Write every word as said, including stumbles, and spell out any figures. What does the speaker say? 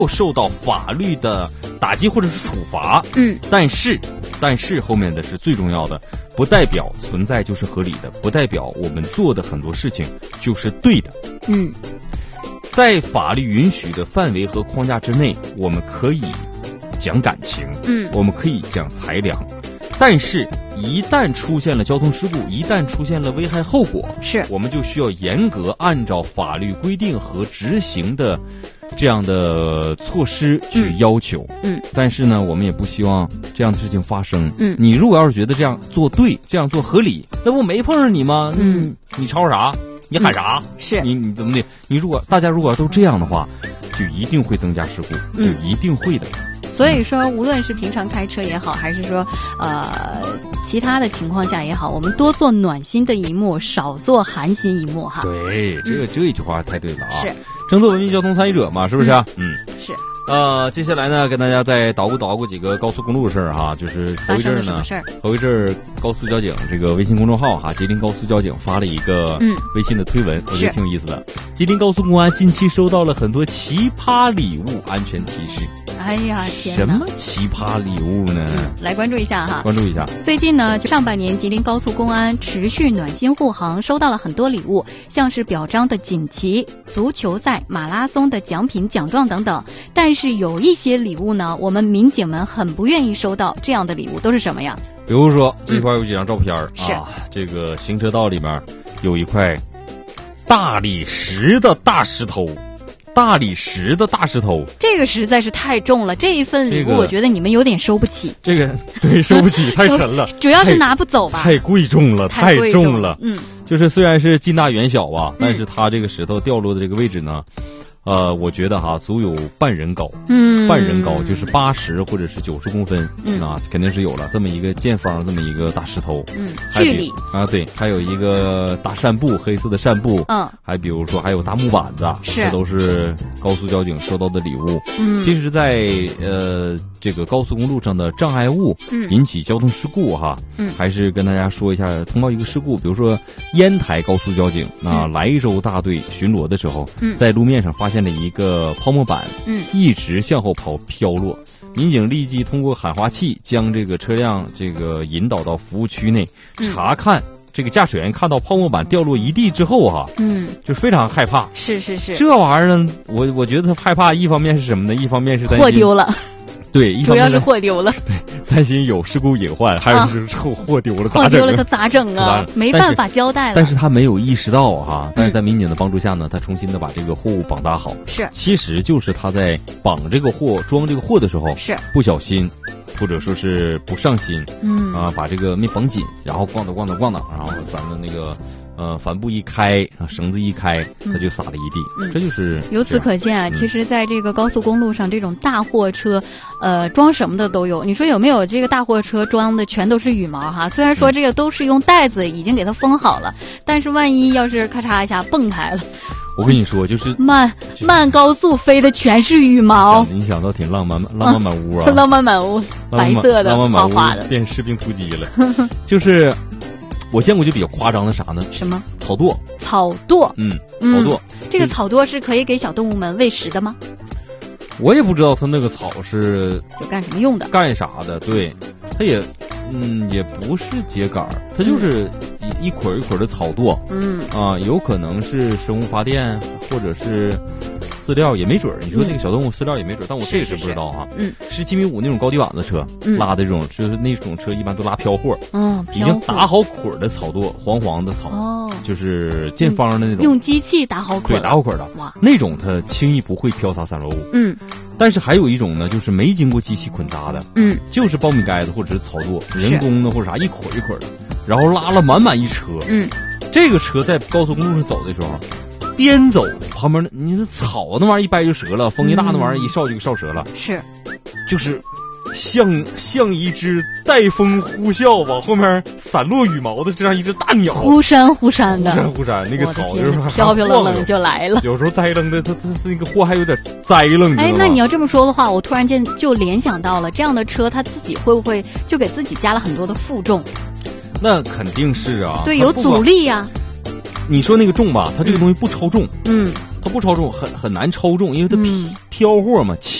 受到法律的打击或者是处罚。 嗯， 但是但是后面的是最重要的，不代表存在就是合理的，不代表我们做的很多事情就是对的。 嗯， 在法律允许的范围和框架之内，我们可以讲感情， 嗯， 我们可以讲裁量，但是一旦出现了交通事故，一旦出现了危害后果， 是我们就需要严格按照法律规定和执行的这样的措施去要求。 嗯，嗯但是呢，我们也不希望这样的事情发生。 嗯， 你如果要是觉得这样做对，这样做合理，那不没碰上你吗？ 嗯， 你吵啥？你喊啥？ 嗯、是你你怎么的？你如果大家如果都这样的话，就一定会增加事故， 嗯， 就一定会的。 所以说，无论是平常开车也好，还是说呃其他的情况下也好，我们多做暖心的一幕，少做寒心一幕哈。 对，这个、嗯、这一句话太对了啊！ 是， 争做文明交通参与者嘛，是不是？嗯， 嗯是。 呃，接下来呢，跟大家再捣鼓捣鼓几个高速公路的事儿哈，就是头一阵呢，头一阵高速交警这个微信公众号哈，吉林高速交警发了一个微信的推文，嗯、我觉得挺有意思的。吉林高速公安近期收到了很多奇葩礼物，安全提示。 哎呀，天哪！ 什么奇葩礼物呢？ 嗯、来关注一下哈， 关注一下。 最近呢，就上半年吉林高速公安持续暖心护航，收到了很多礼物，像是表彰的锦旗、足球赛、马拉松的奖品、奖状等等。但是有一些礼物呢，我们民警们很不愿意收到。这样的礼物都是什么呀？ 比如说这块有几张照片、嗯、 是啊，这个行车道里面有一块大理石的大石头。大理石的大石头， 这个实在是太重了。这一份礼物，我觉得你们有点收不起。 这个对，收不起，太沉了。 主要是拿不走吧？ 太贵重了，太重了。 嗯， 就是虽然是近大远小啊，但是它这个石头掉落的这个位置呢，呃，我觉得哈，足有半人高。嗯，半人高就是八十或者是九十公分。嗯啊，肯定是有了这么一个见方这么一个大石头。 嗯，距离啊，对，还有一个大扇布，黑色的扇布。 嗯， 还比如说还有大木板子， 是， 这都是高速交警收到的礼物。 嗯， 其实在呃这个高速公路上的障碍物引起交通事故哈， 嗯， 还是跟大家说一下，通报一个事故，比如说烟台高速交警啊、嗯、莱州大队巡逻的时候， 嗯， 在路面上发现了一个泡沫板， 嗯， 一直向后跑飘落。民警立即通过喊话器将这个车辆这个引导到服务区内、嗯、查看。这个驾驶员看到泡沫板掉落一地之后哈、啊， 嗯， 就非常害怕。 是是是， 这玩意儿呢，我我觉得他害怕，一方面是什么呢？一方面是担心货丢了， 对，一方面主要是货丢了， 对，担心有事故隐患，还有就是货货丢了， 货丢了他咋整啊？没办法交代了。 但是他没有意识到哈、啊，但是在民警的帮助下呢，他重新的把这个货物绑搭好。 是， 其实就是他在绑这个货、装这个货的时候， 是不小心。或者说是不上心， 嗯啊，把这个没绑紧，然后咣当咣当咣当，然后咱们那个呃帆布一开，绳子一开，它就撒了一地， 嗯、 这就是由此可见啊，嗯、其实在这个高速公路上，这种大货车，呃，装什么的都有。你说有没有这个大货车装的全都是羽毛哈？虽然说这个都是用带子已经给它封好了，但是万一要是咔嚓一下蹦开了。 我跟你说，就是慢、就是、慢高速飞的全是羽毛， 你想到挺浪漫，浪漫满屋啊， 浪漫满屋，白色的， 浪漫满屋花花的， 变士兵突击了。就是我见过就比较夸张的啥呢？ 什么？ 草垛。 草垛， 嗯，草垛、 嗯。这个草垛是可以给小动物们喂食的吗？ 我也不知道它那个草是就干什么用的， 干啥的？对，它也。嗯，也不是秸秆，它就是一一捆一捆的草垛。 嗯啊，有可能是生物发电，或者是饲料，也没准儿。你说那个小动物饲料也没准儿，但我这个是不知道啊。 嗯， 是七米五那种高低板的车、 嗯、 拉的这种，就是那种车一般都拉飘货。 嗯， 已经打好捆的草垛，黄黄的草， 哦， 就是见方的那种， 用机器打好捆， 对，打好捆的。 哇， 那种它轻易不会飘洒散落物。 嗯。 但是还有一种呢，就是没经过机器捆扎的， 嗯， 就是苞米盖子或者是草垛，人工的或者啥一捆一捆的，然后拉了满满一车， 嗯， 这个车在高速公路上走的时候，边走旁边的你这草那玩意儿一掰就折了，风一大那玩意儿一烧就给烧折了， 是， 就是像像一只带风呼啸往后面散落羽毛的这样一只大鸟， 忽闪忽闪的， 忽闪忽闪，那个草有时候飘飘冷冷就来了， 有时候栽楞的，它它那个货还有点栽楞。 哎，那你要这么说的话，我突然间就联想到了，这样的车它自己会不会就给自己加了很多的负重？ 那肯定是啊， 对，有阻力呀、 啊。你说那个重吧，它这个东西不超重， 嗯， 它不超重，很很难超重，因为它飘、嗯、 挑货嘛。